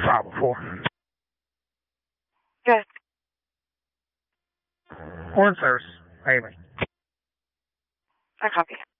file before. Good. Foreign service. Haley. I copy.